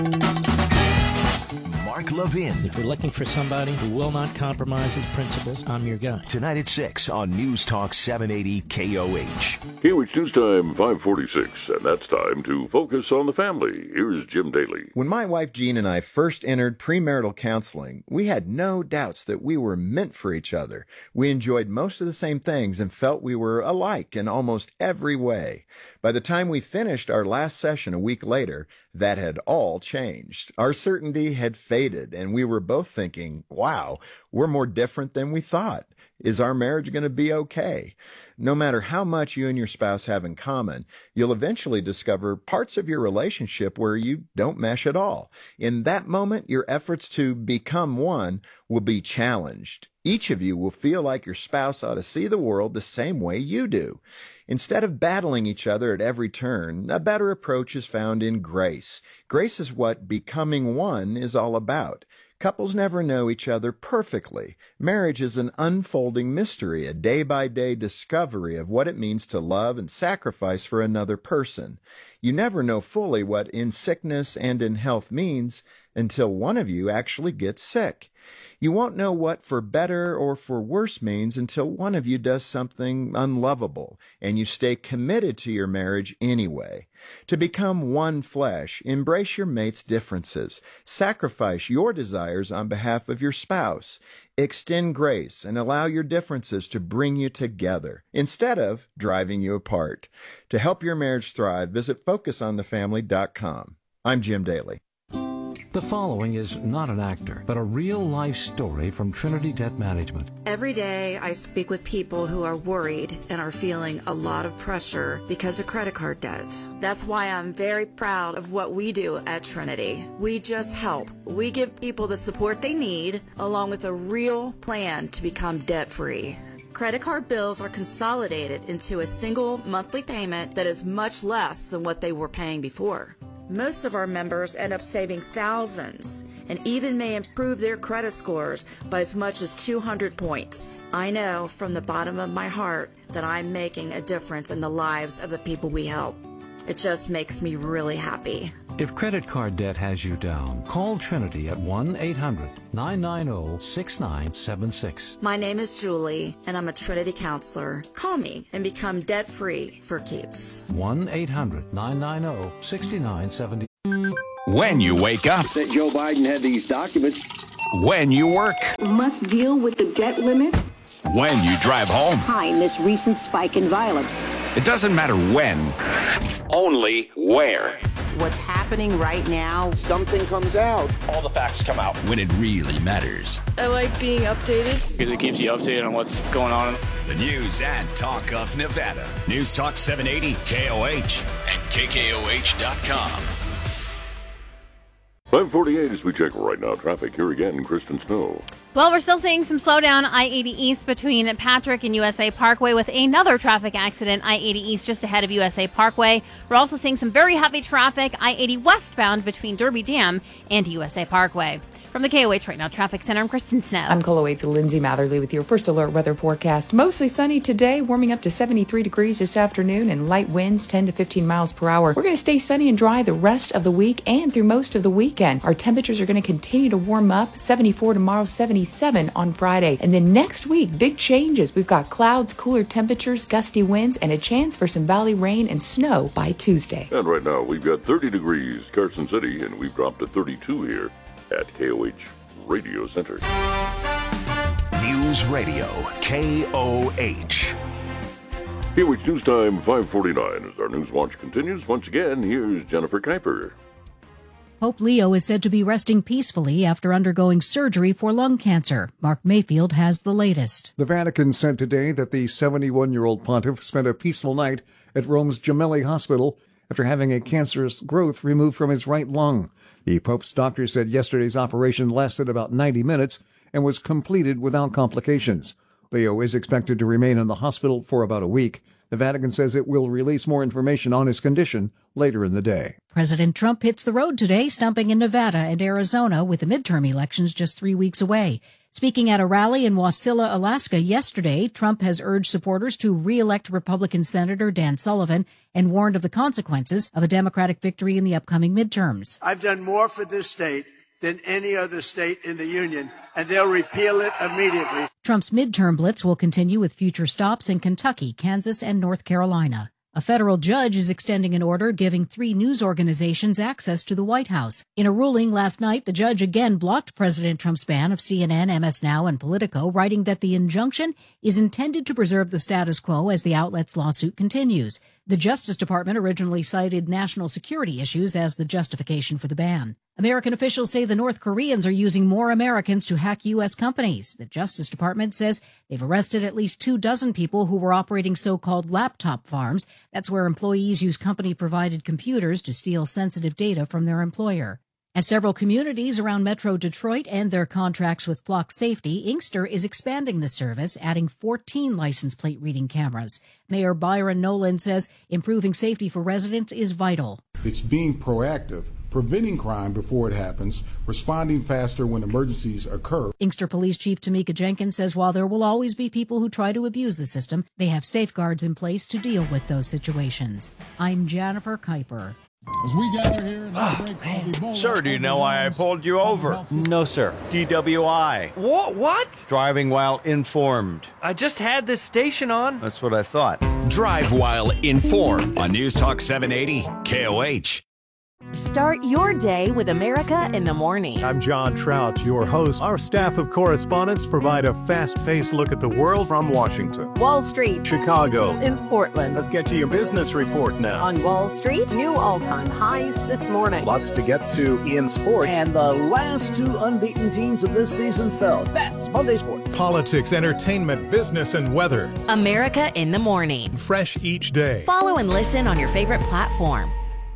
Mark Levin. If you're looking for somebody who will not compromise his principles, I'm your guy. Tonight at 6 on News Talk 780 KOH. KOH News Time 546, and that's time to focus on the family. Here's Jim Daly. When my wife Jean and I first entered premarital counseling, we had no doubts that we were meant for each other. We enjoyed most of the same things and felt we were alike in almost every way. By the time we finished our last session a week later, that had all changed. Our certainty had faded, and we were both thinking, wow, we're more different than we thought. Is our marriage going to be okay? No matter how much you and your spouse have in common, you'll eventually discover parts of your relationship where you don't mesh at all. In that moment, your efforts to become one will be challenged. Each of you will feel like your spouse ought to see the world the same way you do. Instead of battling each other at every turn, a better approach is found in grace. Grace is what becoming one is all about. Couples never know each other perfectly. Marriage is an unfolding mystery, a day-by-day discovery of what it means to love and sacrifice for another person. You never know fully what in sickness and in health means until one of you actually gets sick. You won't know what for better or for worse means until one of you does something unlovable, and you stay committed to your marriage anyway. To become one flesh, embrace your mate's differences. Sacrifice your desires on behalf of your spouse. Extend grace and allow your differences to bring you together, instead of driving you apart. To help your marriage thrive, visit FocusOnTheFamily.com. I'm Jim Daly. The following is not an actor, but a real-life story from Trinity Debt Management. Every day I speak with people who are worried and are feeling a lot of pressure because of credit card debt. That's why I'm very proud of what we do at Trinity. We just help. We give people the support they need, along with a real plan to become debt-free. Credit card bills are consolidated into a single monthly payment that is much less than what they were paying before. Most of our members end up saving thousands and even may improve their credit scores by as much as 200 points. I know from the bottom of my heart that I'm making a difference in the lives of the people we help. It just makes me really happy. If credit card debt has you down, call Trinity at 1-800-990-6976. My name is Julie, and I'm a Trinity counselor. Call me and become debt-free for keeps. 1-800-990-6970. When you wake up. That Joe Biden had these documents. When you work. Must deal with the debt limit. When you drive home. Behind this recent spike in violence. It doesn't matter when, only where. What's happening right now? Something comes out. All the facts come out. When it really matters. I like being updated. Because it keeps you updated on what's going on. The news and talk of Nevada. News Talk 780 KOH and KKOH.com. 548 as we check right now. Traffic here again, Kristen Snow. Well, we're still seeing some slowdown I-80 East between Patrick and USA Parkway with another traffic accident, I-80 East just ahead of USA Parkway. We're also seeing some very heavy traffic, I-80 westbound between Derby Dam and USA Parkway. From the KOH Right Now Traffic Center, I'm Kristen Snow. I'm KOH's Lindsay Matherly with your first alert weather forecast. Mostly sunny today, warming up to 73 degrees this afternoon and light winds 10 to 15 miles per hour. We're going to stay sunny and dry the rest of the week and through most of the weekend. Our temperatures are going to continue to warm up, 74 tomorrow, 77 on Friday. And then next week, big changes. We've got clouds, cooler temperatures, gusty winds, and a chance for some valley rain and snow by Tuesday. And right now, we've got 30 degrees, Carson City, and we've dropped to 32 here at KOH Radio Center. News Radio KOH. KOH News Time 549 as our news watch continues. Once again, here's Jennifer Kuiper. Pope Leo is said to be resting peacefully after undergoing surgery for lung cancer. Mark Mayfield has the latest. The Vatican said today that the 71-year-old pontiff spent a peaceful night at Rome's Gemelli Hospital after having a cancerous growth removed from his right lung. The Pope's doctor said yesterday's operation lasted about 90 minutes and was completed without complications. Leo is expected to remain in the hospital for about a week. The Vatican says it will release more information on his condition later in the day. President Trump hits the road today, stumping in Nevada and Arizona with the midterm elections just 3 weeks away. Speaking at a rally in Wasilla, Alaska yesterday, Trump has urged supporters to re-elect Republican Senator Dan Sullivan and warned of the consequences of a Democratic victory in the upcoming midterms. I've done more for this state than any other state in the union, and they'll repeal it immediately. Trump's midterm blitz will continue with future stops in Kentucky, Kansas, and North Carolina. A federal judge is extending an order giving 3 news organizations access to the White House. In a ruling last night, the judge again blocked President Trump's ban of CNN, MS Now, and Politico, writing that the injunction is intended to preserve the status quo as the outlet's lawsuit continues. The Justice Department originally cited national security issues as the justification for the ban. American officials say the North Koreans are using more Americans to hack U.S. companies. The Justice Department says they've arrested at least 24 people who were operating so-called laptop farms. That's where employees use company-provided computers to steal sensitive data from their employer. As several communities around Metro Detroit end their contracts with Flock Safety, Inkster is expanding the service, adding 14 license plate reading cameras. Mayor Byron Nolan says improving safety for residents is vital. It's being proactive, preventing crime before it happens, responding faster when emergencies occur. Inkster Police Chief Tamika Jenkins says while there will always be people who try to abuse the system, they have safeguards in place to deal with those situations. I'm Jennifer Kuiper. As we gather here in Sir, do you know why I pulled you over? No, sir. DWI. What? Driving while informed. I just had this station on. That's what I thought. Drive while informed on News Talk 780 KOH. Start your day with America in the Morning. I'm John Trout, your host. Our staff of correspondents provide a fast-paced look at the world from Washington, Wall Street, Chicago, in Portland. Let's get to your business report now. On Wall Street, new all-time highs this morning. Lots to get to in sports. And the last 2 unbeaten teams of this season fell. That's Monday Sports. Politics, entertainment, business, and weather. America in the Morning. Fresh each day. Follow and listen on your favorite platform.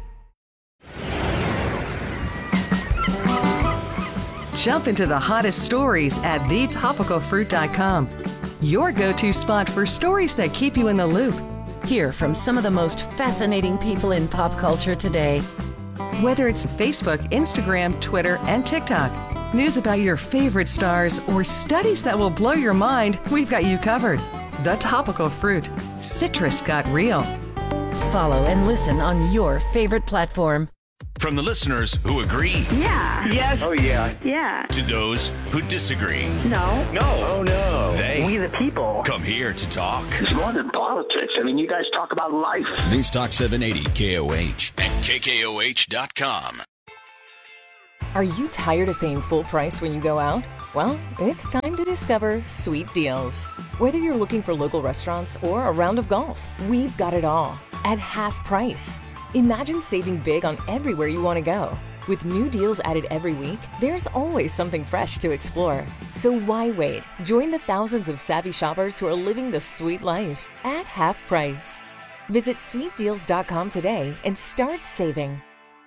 Jump into the hottest stories at thetopicalfruit.com. Your go-to spot for stories that keep you in the loop. Hear from some of the most fascinating people in pop culture today. Whether it's Facebook, Instagram, Twitter, and TikTok, news about your favorite stars, or studies that will blow your mind, we've got you covered. The Topical Fruit. Citrus got real. Follow and listen on your favorite platform. From the listeners who agree. Yeah. Yes. Oh, yeah. Yeah. To those who disagree. No. No. Oh, no. They. We the people. Come here to talk. It's more than politics. I mean, you guys talk about life. News Talk 780 KOH and KKOH.com. Are you tired of paying full price when you go out? Well, it's time to discover Sweet Deals. Whether you're looking for local restaurants or a round of golf, we've got it all at half price. Imagine saving big on everywhere you want to go. With new deals added every week, there's always something fresh to explore. So why wait? Join the thousands of savvy shoppers who are living the sweet life at half price. Visit sweetdeals.com today and start saving.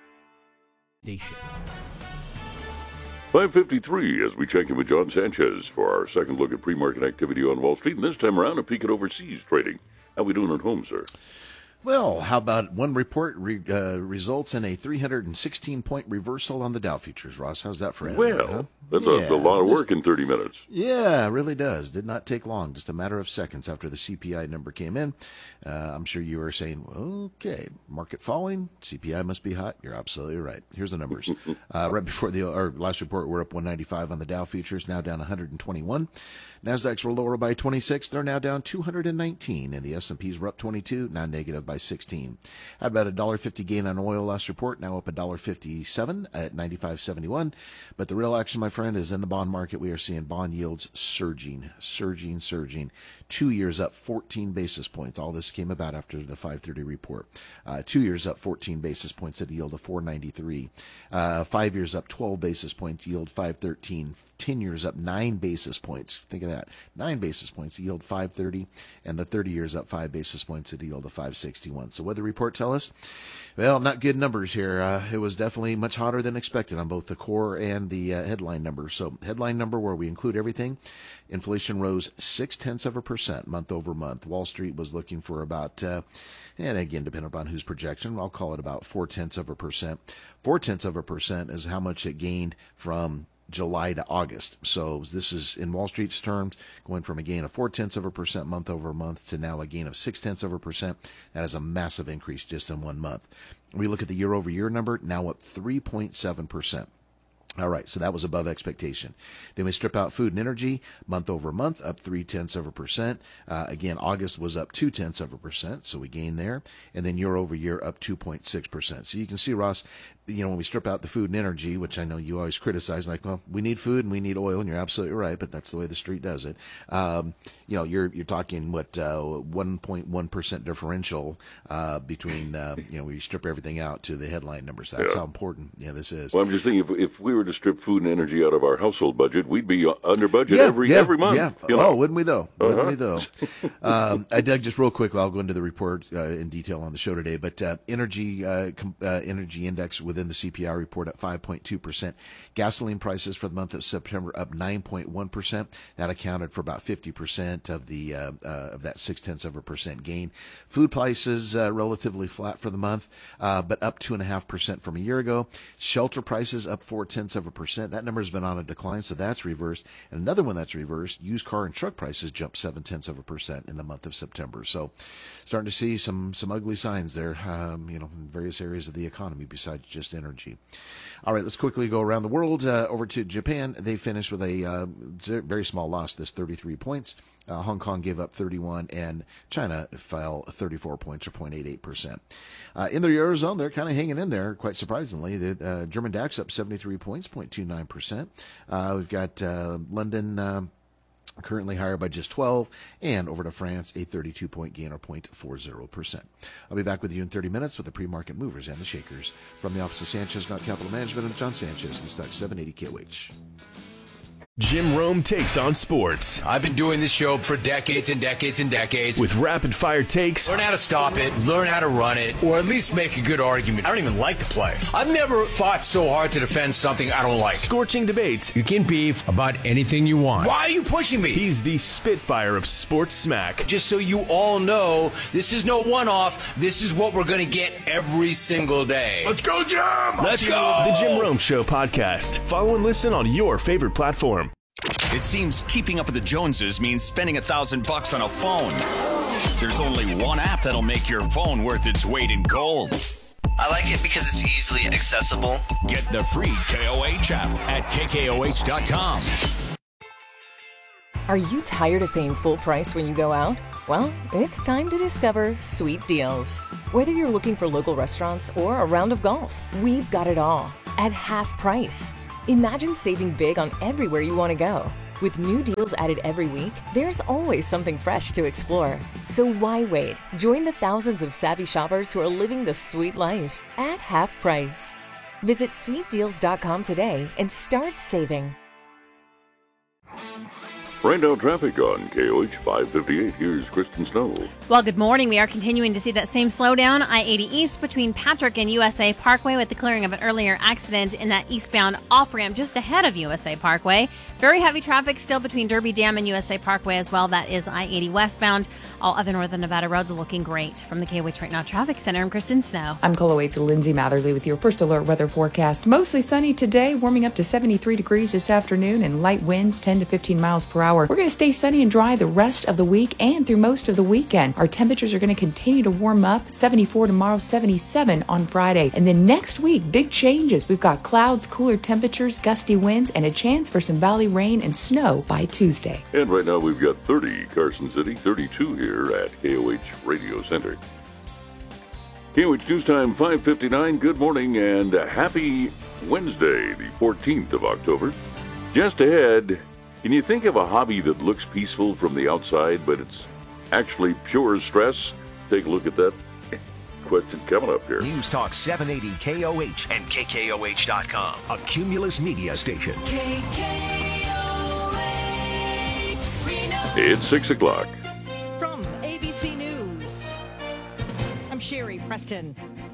5:53 as we check in with John Sanchez for our second look at pre-market activity on Wall Street, and this time around a peek at overseas trading. How we doing at home, sir? Well, how about one report results in a 316-point reversal on the Dow futures, Ross? How's that for you? Well, huh? that's a lot of work in 30 minutes. Yeah, it really does. Did not take long, just a matter of seconds after the CPI number came in. I'm sure you were saying, okay, market falling, CPI must be hot. You're absolutely right. Here's the numbers. Right before our last report, we're up 195 on the Dow futures, now down 121. Nasdaqs were lower by 26. They're now down 219, and the S&Ps were up 22, now negative by 16. Had about a $1.50 gain on oil last report, now up $1.57 at 95.71. But the real action, my friend, is in the bond market. We are seeing bond yields surging. 2 years up 14 basis points. All this came about after the 5:30 report. 2 years up 14 basis points at a yield of 4.93. 5 years up 12 basis points, yield 5.13. 10 years up 9 basis points. Think of that. 9 basis points, yield 5.30. And the 30 years up 5 basis points at a yield of 5.61. So what did the report tell us? Well, not good numbers here. It was definitely much hotter than expected on both the core and the headline number. So headline number, where we include everything, inflation rose 0.6% month over month. Wall Street was looking for about, and again, depending upon whose projection, I'll call it about 0.4%. 0.4% is how much it gained from July to August. So this is, in Wall Street's terms, going from a gain of 0.4% month over month to now a gain of 0.6%. That is a massive increase just in 1 month. We look at the year-over-year number, now up 3.7%. All right, so that was above expectation. Then we strip out food and energy, month over month, up 0.3%. Again, August was up 0.2%, so we gained there. And then year over year, up 2.6%. So you can see, Ross, when we strip out the food and energy, which I know you always criticize, like, well, we need food and we need oil, and you're absolutely right, but that's the way the street does it. You're talking, 1.1% differential between, we strip everything out to the headline numbers. That's how important this is. Well, I'm just thinking, if we were to strip food and energy out of our household budget, we'd be under budget every month. Yeah. Wouldn't we though? Wouldn't we though? Doug, just real quick, I'll go into the report in detail on the show today, but energy index within the CPI report at 5.2%. Gasoline prices for the month of September up 9.1%. That accounted for about 50% of the of that 0.6% gain. Food prices relatively flat for the month, but up 2.5% from a year ago. Shelter prices up 0.4%. That number has been on a decline, so that's reversed. And another one that's reversed, used car and truck prices jumped 0.7% in the month of September. So starting to see some ugly signs there, in various areas of the economy besides just energy. All right, let's quickly go around the world. Over to Japan. They finished with a very small loss, this 33 points. Hong Kong gave up 31, and China fell 34 points, or 0.88%. In the Eurozone, they're kind of hanging in there, quite surprisingly. The German DAX up 73 points, 0.29%. We've got London currently higher by just 12, and over to France, a 32-point gain, or 0.40%. I'll be back with you in 30 minutes with the pre-market movers and the shakers. From the office of Sanchez Knott Capital Management, I'm John Sanchez, Newstalk 780 KOH. Jim Rome takes on sports. I've been doing this show for decades and decades and decades. With rapid-fire takes. Learn how to stop it, learn how to run it, or at least make a good argument. I don't even like the play. I've never fought so hard to defend something I don't like. Scorching debates. You can beef about anything you want. Why are you pushing me? He's the Spitfire of sports smack. Just so you all know, this is no one-off. This is what we're going to get every single day. Let's go, Jim! Let's go! The Jim Rome Show podcast. Follow and listen on your favorite platform. It seems keeping up with the Joneses means spending $1,000 on a phone. There's only one app that'll make your phone worth its weight in gold. I like it because it's easily accessible. Get the free KOH app at KKOH.com. Are you tired of paying full price when you go out? Well, it's time to discover Sweet Deals. Whether you're looking for local restaurants or a round of golf, we've got it all at half price. Imagine saving big on everywhere you want to go. With new deals added every week, there's always something fresh to explore. So why wait? Join the thousands of savvy shoppers who are living the sweet life at half price. Visit sweetdeals.com today and start saving. Right now, traffic on KOH 558. Here's Kristen Snow. Well, good morning. We are continuing to see that same slowdown, I-80 East between Patrick and USA Parkway, with the clearing of an earlier accident in that eastbound off-ramp just ahead of USA Parkway. Very heavy traffic still between Derby Dam and USA Parkway as well. That is I-80 westbound. All other northern Nevada roads are looking great. From the KOH Right Now Traffic Center, I'm Kristen Snow. I'm KOH Lindsay Matherly with your first alert weather forecast. Mostly sunny today, warming up to 73 degrees this afternoon, and light winds 10 to 15 miles per hour. We're going to stay sunny and dry the rest of the week and through most of the weekend. Our temperatures are going to continue to warm up. 74 tomorrow, 77 on Friday. And then next week, big changes. We've got clouds, cooler temperatures, gusty winds, and a chance for some valley rain and snow by Tuesday. And right now we've got 30 Carson City, 32 here at KOH Radio Center. KOH News Time 5:59. Good morning and happy Wednesday, the 14th of October. Just ahead, can you think of a hobby that looks peaceful from the outside, but it's actually pure stress? Take a look at that question coming up here. News Talk 780 KOH and KKOH.com. A Cumulus media station. It's 6 o'clock. From ABC News, I'm Sherry Preston.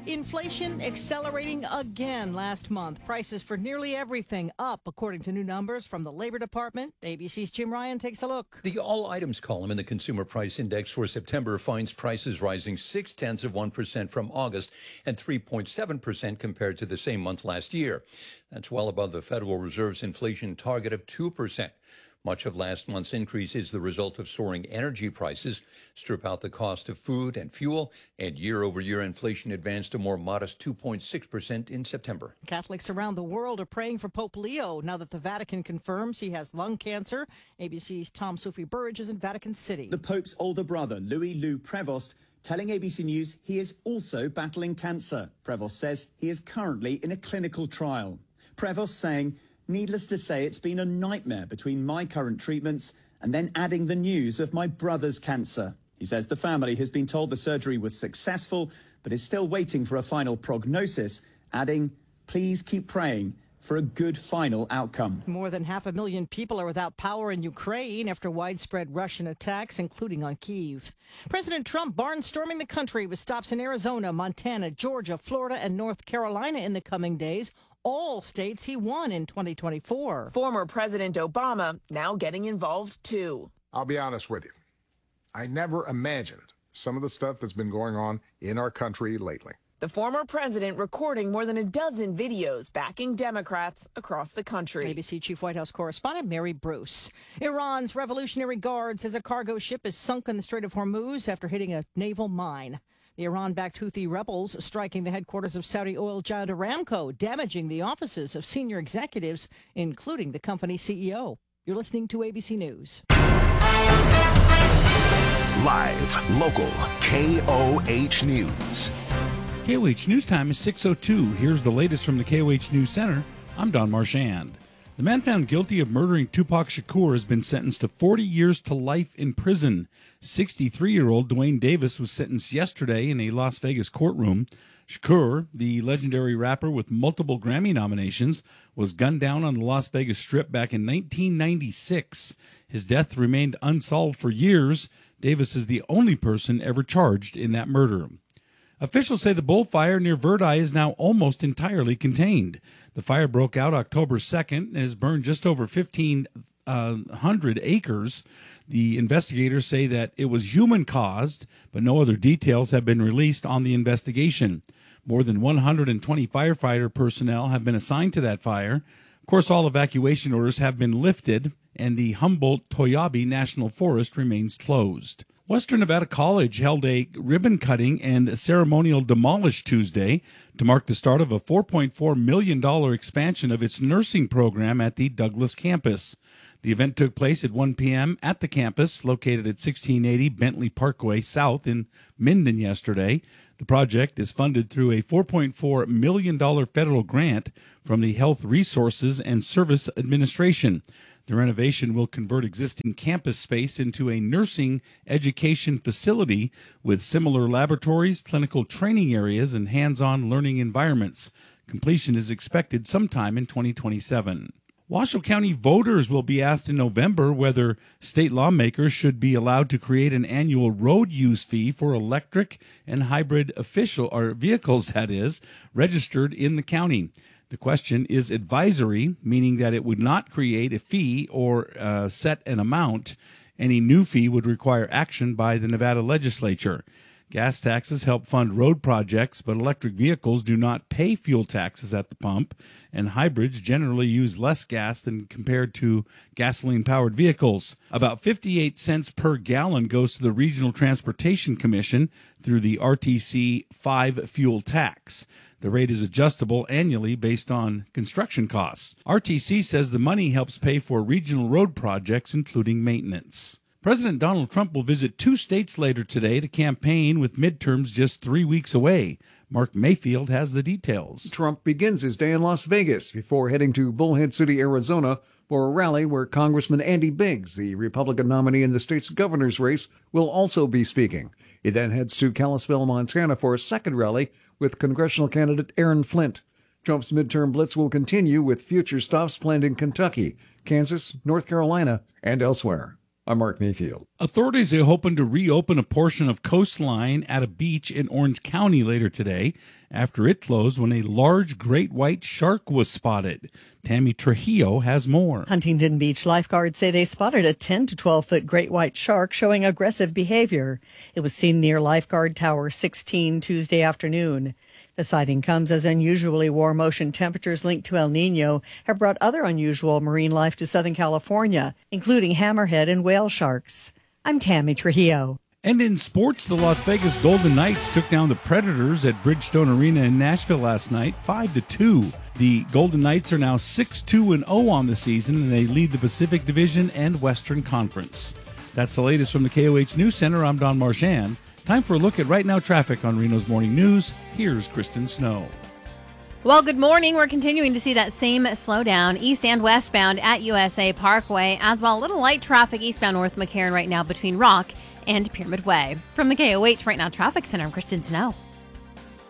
Inflation accelerating again last month. Prices for nearly everything up, according to new numbers from the Labor Department. ABC's Jim Ryan takes a look. The all items column in the Consumer Price Index for September finds prices rising 0.6% from August and 3.7% compared to the same month last year. That's well above the Federal Reserve's inflation target of 2%. Much of last month's increase is the result of soaring energy prices. Strip out the cost of food and fuel, and year-over-year inflation advanced a more modest 2.6% in September. Catholics around the world are praying for Pope Leo now that the Vatican confirms he has lung cancer. ABC's Tom Sophie-Burridge is in Vatican City. The Pope's older brother, Louis Lou Prevost, telling ABC News he is also battling cancer. Prevost says he is currently in a clinical trial. Prevost saying, "Needless to say, it's been a nightmare between my current treatments and then adding the news of my brother's cancer." He says the family has been told the surgery was successful, but is still waiting for a final prognosis, adding, "Please keep praying for a good final outcome." More than 500,000 people are without power in Ukraine after widespread Russian attacks, including on Kyiv. President Trump barnstorming the country with stops in Arizona, Montana, Georgia, Florida, and North Carolina in the coming days. All states he won in 2024. Former President Obama now getting involved, too. I'll be honest with you. I never imagined some of the stuff that's been going on in our country lately. The former president recording more than a dozen videos backing Democrats across the country. ABC Chief White House Correspondent Mary Bruce. Iran's Revolutionary Guard says a cargo ship is sunk in the Strait of Hormuz after hitting a naval mine. The Iran-backed Houthi rebels striking the headquarters of Saudi oil giant Aramco, damaging the offices of senior executives, including the company's CEO. You're listening to ABC News. Live, local, KOH News. KOH News Time is 6:02. Here's the latest from the KOH News Center. I'm Don Marchand. The man found guilty of murdering Tupac Shakur has been sentenced to 40 years to life in prison. 63-year-old Dwayne Davis was sentenced yesterday in a Las Vegas courtroom. Shakur, the legendary rapper with multiple Grammy nominations, was gunned down on the Las Vegas Strip back in 1996. His death remained unsolved for years. Davis is the only person ever charged in that murder. Officials say the bullfire near Verdi is now almost entirely contained. The fire broke out October 2nd and has burned just over 1,500 acres. The investigators say that it was human-caused, but no other details have been released on the investigation. More than 120 firefighter personnel have been assigned to that fire. Of course, all evacuation orders have been lifted, and the Humboldt-Toyabe National Forest remains closed. Western Nevada College held a ribbon cutting and ceremonial demolish Tuesday to mark the start of a $4.4 million expansion of its nursing program at the Douglas campus. The event took place at 1 p.m. at the campus, located at 1680 Bentley Parkway South in Minden yesterday. The project is funded through a $4.4 million federal grant from the Health Resources and Service Administration. The renovation will convert existing campus space into a nursing education facility with similar laboratories, clinical training areas, and hands-on learning environments. Completion is expected sometime in 2027. Washoe County voters will be asked in November whether state lawmakers should be allowed to create an annual road use fee for electric and hybrid vehicles, that is, registered in the county. The question is advisory, meaning that it would not create a fee or set an amount. Any new fee would require action by the Nevada legislature. Gas taxes help fund road projects, but electric vehicles do not pay fuel taxes at the pump, and hybrids generally use less gas than compared to gasoline-powered vehicles. About 58 cents per gallon goes to the Regional Transportation Commission through the RTC 5 fuel tax. The rate is adjustable annually based on construction costs. RTC says the money helps pay for regional road projects, including maintenance. President Donald Trump will visit 2 states later today to campaign with midterms just 3 weeks away. Mark Mayfield has the details. Trump begins his day in Las Vegas before heading to Bullhead City, Arizona, for a rally where Congressman Andy Biggs, the Republican nominee in the state's governor's race, will also be speaking. He then heads to Kalispell, Montana for a second rally with congressional candidate Aaron Flint. Trump's midterm blitz will continue with future stops planned in Kentucky, Kansas, North Carolina, and elsewhere. I'm Mark Mayfield. Authorities are hoping to reopen a portion of coastline at a beach in Orange County later today after it closed when a large great white shark was spotted. Tammy Trujillo has more. Huntington Beach lifeguards say they spotted a 10 to 12-foot great white shark showing aggressive behavior. It was seen near Lifeguard Tower 16 Tuesday afternoon. The sighting comes as unusually warm ocean temperatures linked to El Nino have brought other unusual marine life to Southern California, including hammerhead and whale sharks. I'm Tammy Trujillo. And in sports, the Las Vegas Golden Knights took down the Predators at Bridgestone Arena in Nashville last night, 5-2. The Golden Knights are now 6-2-0 on the season, and they lead the Pacific Division and Western Conference. That's the latest from the KOH News Center. I'm Don Marchand. Time for a look at right now traffic on Reno's Morning News. Here's Kristen Snow. Well, good morning. We're continuing to see that same slowdown east and westbound at USA Parkway, as well a little light traffic eastbound North McCarran right now between Rock and Pyramid Way. From the KOH Right Now Traffic Center, I'm Kristen Snow.